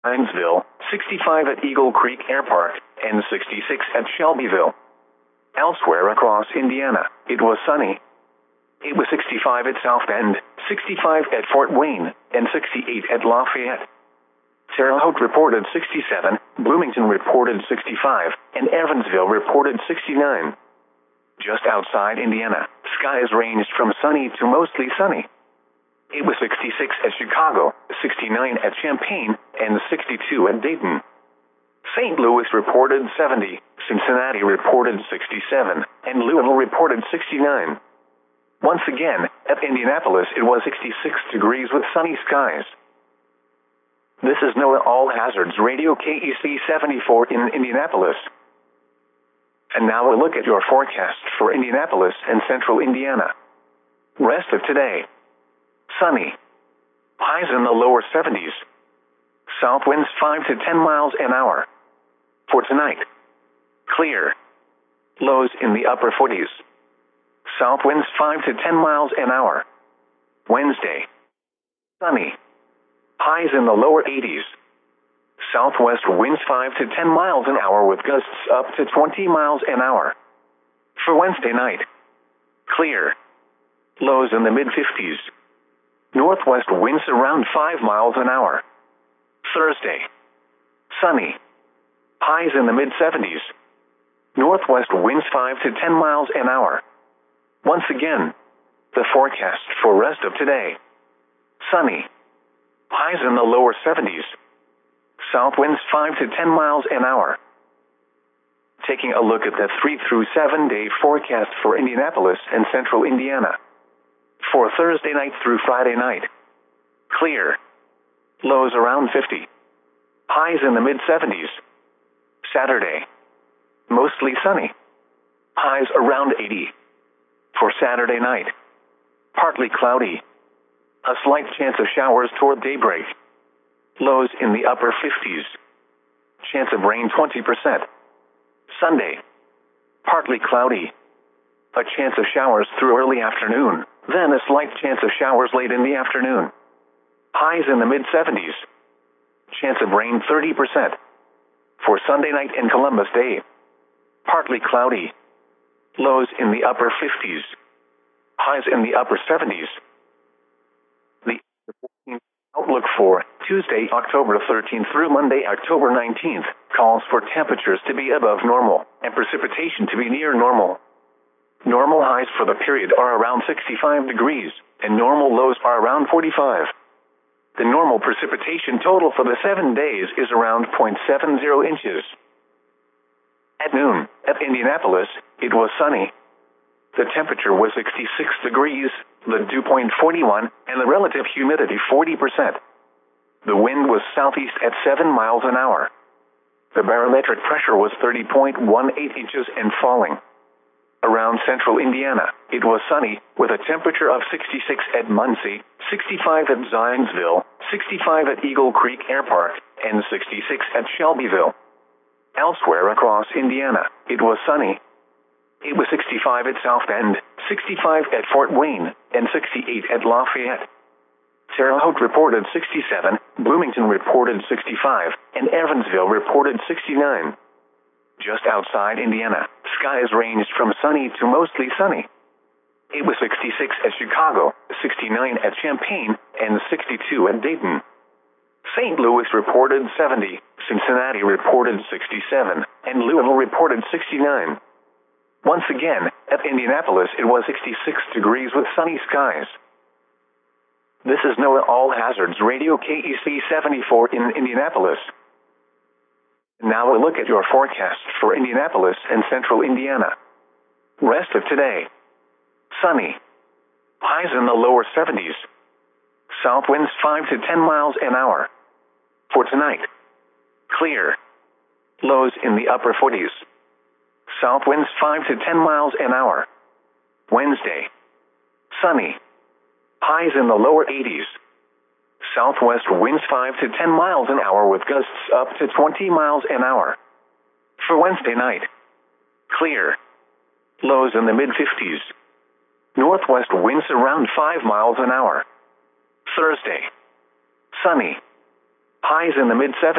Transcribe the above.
Hinesville, 65 at Eagle Creek Air Park, and 66 at Shelbyville. Elsewhere across Indiana, it was sunny. It was 65 at South Bend, 65 at Fort Wayne, and 68 at Lafayette. Terre Haute reported 67, Bloomington reported 65, and Evansville reported 69. Just outside Indiana, skies ranged from sunny to mostly sunny. It was 66 at Chicago, 69 at Champaign, and 62 at Dayton. St. Louis reported 70, Cincinnati reported 67, and Louisville reported 69. Once again, at Indianapolis it was 66 degrees with sunny skies. This is NOAA All Hazards Radio KEC 74 in Indianapolis. And now a look at your forecast for Indianapolis and central Indiana. Rest of today. Sunny. Highs in the lower 70s. South winds 5 to 10 miles an hour. For tonight. Clear. Lows in the upper 40s. South winds 5 to 10 miles an hour. Wednesday. Sunny. Highs in the lower 80s. Southwest winds 5 to 10 miles an hour with gusts up to 20 miles an hour. For Wednesday night. Clear. Lows in the mid-50s. Northwest winds around 5 miles an hour. Thursday. Sunny. Highs in the mid-70s. Northwest winds 5 to 10 miles an hour. Once again, the forecast for rest of today. Sunny. Highs in the lower 70s. South winds 5 to 10 miles an hour. Taking a look at the 3 through 7 day forecast for Indianapolis and central Indiana. For Thursday night through Friday night. Clear. Lows around 50. Highs in the mid-70s. Saturday. Mostly sunny. Highs around 80. For Saturday night. Partly cloudy. A slight chance of showers toward daybreak. Lows in the upper 50s. Chance of rain 20%. Sunday. Partly cloudy. A chance of showers through early afternoon, then a slight chance of showers late in the afternoon. Highs in the mid-70s. Chance of rain 30%. For Sunday night and Columbus Day. Partly cloudy. Lows in the upper 50s. Highs in the upper 70s. The outlook for Tuesday, October 13th through Monday, October 19th, calls for temperatures to be above normal and precipitation to be near normal. Normal highs for the period are around 65 degrees, and normal lows are around 45. The normal precipitation total for the 7 days is around 0.70 inches. At noon, at Indianapolis, it was sunny. The temperature was 66 degrees, the dew point 41, and the relative humidity 40%. The wind was southeast at 7 miles an hour. The barometric pressure was 30.18 inches and falling. Around central Indiana, it was sunny, with a temperature of 66 at Muncie, 65 at Zionsville, 65 at Eagle Creek Air Park, and 66 at Shelbyville. Elsewhere across Indiana, it was sunny. It was 65 at South Bend, 65 at Fort Wayne, and 68 at Lafayette. Terre Haute reported 67, Bloomington reported 65, and Evansville reported 69. Just outside Indiana, skies ranged from sunny to mostly sunny. It was 66 at Chicago, 69 at Champaign, and 62 at Dayton. St. Louis reported 70, Cincinnati reported 67, and Louisville reported 69. Once again, at Indianapolis it was 66 degrees with sunny skies. This is NOAA All Hazards Radio KEC 74 in Indianapolis. Now a look at your forecast for Indianapolis and central Indiana. Rest of today. Sunny. Highs in the lower 70s. South winds 5 to 10 miles an hour. For tonight. Clear. Lows in the upper 40s. South winds 5 to 10 miles an hour. Wednesday. Sunny. Highs in the lower 80s. Southwest winds 5 to 10 miles an hour with gusts up to 20 miles an hour. For Wednesday night. Clear. Lows in the mid-50s. Northwest winds around 5 miles an hour. Thursday. Sunny. Highs in the mid-70s.